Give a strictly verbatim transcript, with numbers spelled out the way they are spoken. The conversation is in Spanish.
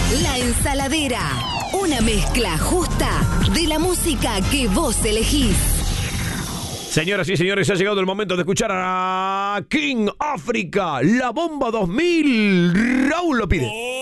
La Ensaladera. Una mezcla justa de la música que vos elegís. Señoras y señores, ha llegado el momento de escuchar a King África, la bomba dos mil. Raúl lo pide.